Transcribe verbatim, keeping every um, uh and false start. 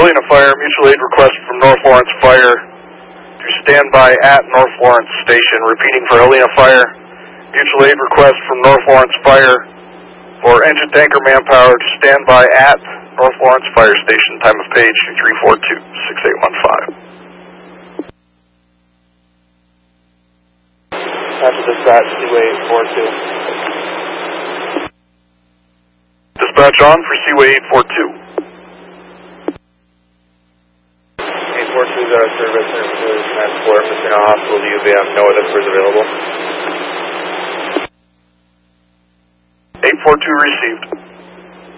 Helena Fire, mutual aid request from North Lawrence Fire to stand by at North Lawrence Station. Repeating for Helena Fire, mutual aid request from North Lawrence Fire for engine tanker manpower to stand by at North Lawrence Fire Station. Time of page two three four two, six eight one five. After dispatch, Seaway eight four two. Dispatch on for Seaway eight four two. eight four two is our service and includes transport between our hospital to U V M. No other crews available. eight four two received.